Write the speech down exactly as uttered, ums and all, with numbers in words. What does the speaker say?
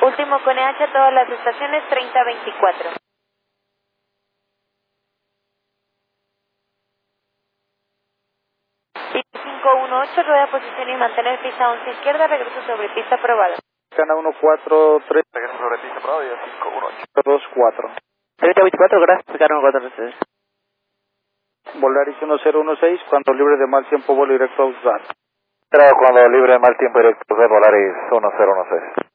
Último con E H a todas las estaciones treinta veinticuatro. Y cinco uno ocho, rueda de posición y mantener pista once izquierda, regreso sobre pista aprobado. Cana uno cuatro tres. Regreso sobre pista aprobado y cinco uno ocho. dos cuatro. treinta veinticuatro, gracias, Cana uno cuatro tres. Volaris uno cero uno seis, cuando libre de mal tiempo vuelo directo a usar. Cuando libre de mal tiempo directo de Volaris uno cero uno seis.